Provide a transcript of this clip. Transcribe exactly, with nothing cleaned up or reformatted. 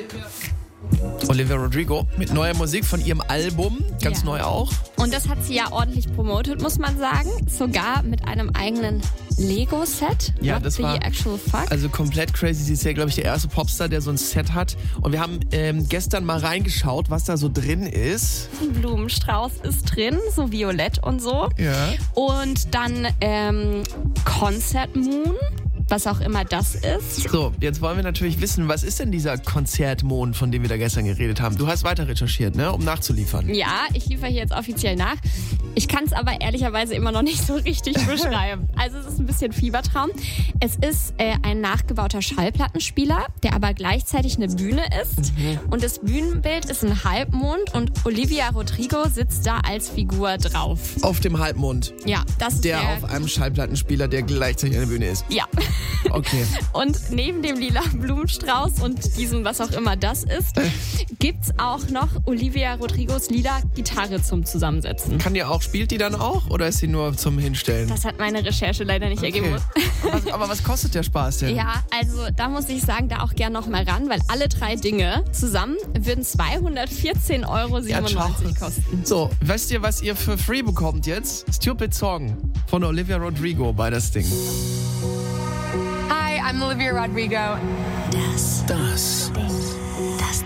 Olivia Rodrigo mit neuer Musik von ihrem Album, ganz Ja. neu auch. Und das hat sie ja ordentlich promotet, muss man sagen. Sogar mit einem eigenen Lego-Set. Ja, What das the war actual fuck. also komplett crazy. Sie ist ja, glaube ich, der erste Popstar, der so ein Set hat. Und wir haben ähm, gestern mal reingeschaut, was da so drin ist. Ein Blumenstrauß ist drin, so violett und so. Ja. Und dann ähm, Concert Moon, was auch immer das ist. So, jetzt wollen wir natürlich wissen, was ist denn dieser Konzertmond, von dem wir da gestern geredet haben? Du hast weiter recherchiert, ne, um nachzuliefern. Ja, ich liefere hier jetzt offiziell nach. Ich kann es aber ehrlicherweise immer noch nicht so richtig beschreiben. Also es ist ein bisschen Fiebertraum. Es ist äh, ein nachgebauter Schallplattenspieler, der aber gleichzeitig eine Bühne ist. Mhm. Und das Bühnenbild ist ein Halbmond und Olivia Rodrigo sitzt da als Figur drauf. Auf dem Halbmond, Ja, das ist der der... auf einem Schallplattenspieler, der gleichzeitig eine Bühne ist. Ja. Okay. Und neben dem lila Blumenstrauß und diesem, was auch immer das ist, gibt's auch noch Olivia Rodrigos lila Gitarre zum Zusammensetzen. Kann die auch, spielt die dann auch oder ist sie nur zum Hinstellen? Das hat meine Recherche leider nicht ergeben. Aber, was- aber was kostet der Spaß denn? Ja, also da muss ich sagen, da auch gern noch mal ran, weil alle drei Dinge zusammen würden zweihundertvierzehn Euro siebenundneunzig ciao. kosten. So, wisst ihr, was ihr für free bekommt jetzt? Stupid Song von Olivia Rodrigo bei das Ding. Hi, I'm Olivia Rodrigo. Das